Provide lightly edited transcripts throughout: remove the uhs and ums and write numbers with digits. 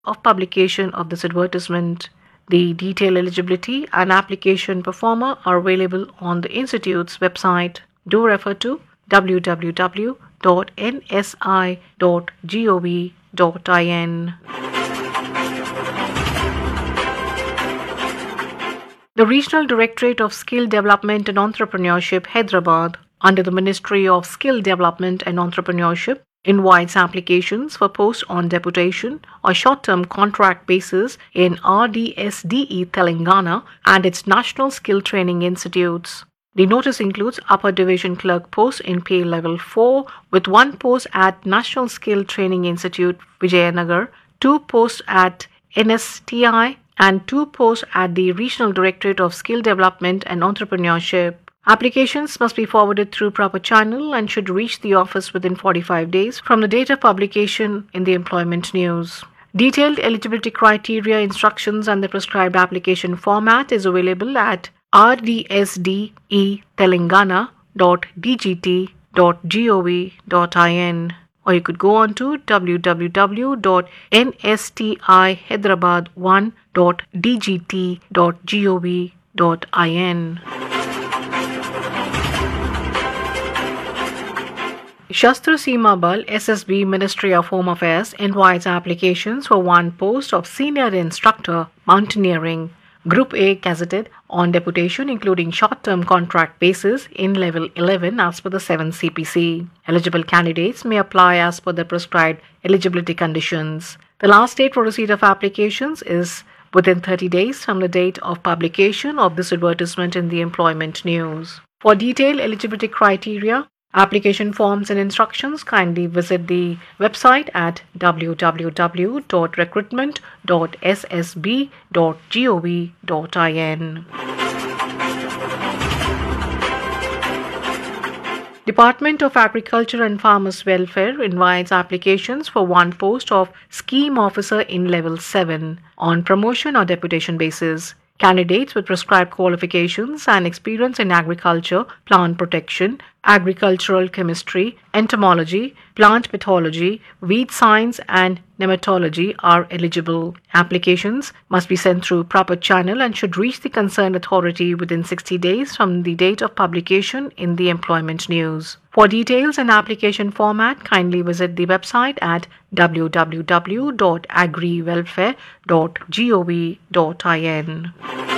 of publication of this advertisement. The detailed eligibility and application performer are available on the Institute's website. Do refer to www.nsi.gov.in. The Regional Directorate of Skill Development and Entrepreneurship, Hyderabad, under the Ministry of Skill Development and Entrepreneurship, invites applications for posts on deputation or short-term contract basis in RDSDE Telangana and its National Skill Training Institutes. The notice includes upper division clerk posts in pay level 4 with 1 post at National Skill Training Institute, Vijayanagar, 2 posts at NSTI, and 2 posts at the Regional Directorate of Skill Development and Entrepreneurship. Applications must be forwarded through proper channel and should reach the office within 45 days from the date of publication in the employment news. Detailed eligibility criteria, instructions, and the prescribed application format is available at rdsdetelangana.dgt.gov.in, or you could go on to www.nstihyderabad1.dgt.gov.in. Shastra Seema Bal SSB Ministry of Home Affairs invites applications for 1 post of Senior Instructor Mountaineering, Group A gazetted on deputation including short-term contract basis in level 11 as per the 7th CPC. Eligible candidates may apply as per the prescribed eligibility conditions. The last date for receipt of applications is within 30 days from the date of publication of this advertisement in the employment news. For detailed eligibility criteria, application forms and instructions, kindly visit the website at www.recruitment.ssb.gov.in. Department of Agriculture and Farmers Welfare invites applications for 1 post of Scheme Officer in Level 7 on promotion or deputation basis. Candidates with prescribed qualifications and experience in agriculture, plant protection, agricultural chemistry, entomology, plant pathology, weed science, and nematology are eligible. Applications must be sent through proper channel and should reach the concerned authority within 60 days from the date of publication in the employment news. For details and application format, kindly visit the website at www.agrywelfare.gov.in.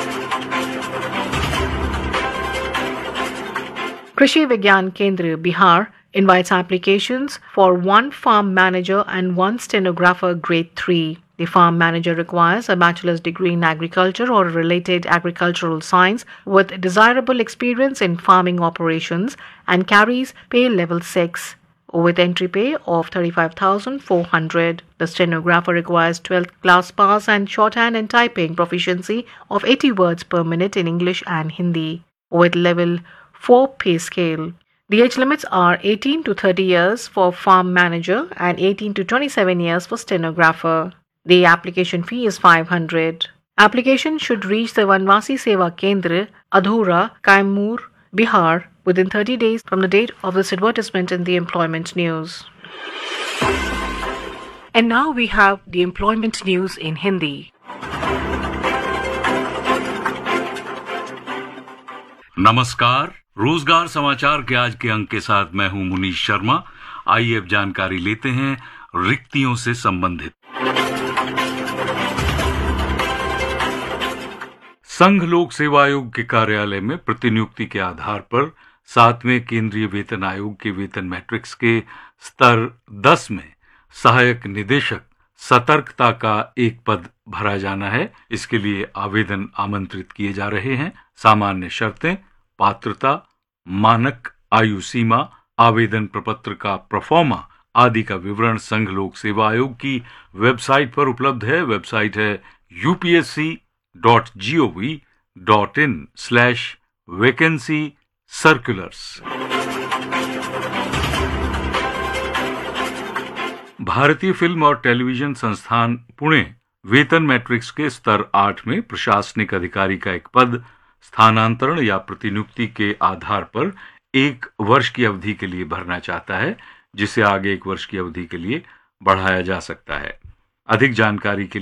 Krishi Vigyan Kendra, Bihar, invites applications for 1 farm manager and 1 stenographer grade 3. The farm manager requires a bachelor's degree in agriculture or related agricultural science with desirable experience in farming operations and carries pay level 6 with entry pay of 35,400. The stenographer requires 12th class pass and shorthand and typing proficiency of 80 words per minute in English and Hindi with level 4 pay scale. The age limits are 18 to 30 years for farm manager and 18 to 27 years for stenographer. The application fee is 500. Application should reach the Vanvasi Seva Kendra, Adhura, Kaimur, Bihar within 30 days from the date of this advertisement in the employment news. And now we have the employment news in Hindi. नमस्कार, रोजगार समाचार के आज के अंक के साथ मैं हूं मुनीश शर्मा। आइए अब जानकारी लेते हैं रिक्तियों से संबंधित। संघ लोक सेवा आयोग के कार्यालय में प्रतिनियुक्ति के आधार पर 7वें केंद्रीय वेतन आयोग के वेतन मैट्रिक्स के स्तर 10 में सहायक निदेशक सतर्कता का एक पद भरा जाना है। इसके लिए आवेदन आमंत्रित किए जा रहे हैं। सामान्य शर्तें, पात्रता, मानक आयु सीमा, आवेदन प्रपत्र का प्रोफॉर्मा आदि का विवरण संघ लोक सेवा आयोग की वेबसाइट पर उपलब्ध है। वेबसाइट है upsc.gov.in/vacancy-circulars। भारतीय फिल्म और टेलीविजन संस्थान पुणे वेतन मैट्रिक्स के स्तर 8 में प्रशासनिक अधिकारी का एक पद स्थानांतरण या प्रतिनियुक्ति के आधार पर 1 वर्ष की अवधि के लिए भरना चाहता है, जिसे आगे 1 वर्ष की अवधि के लिए बढ़ाया जा सकता है। अधिक जानकारी के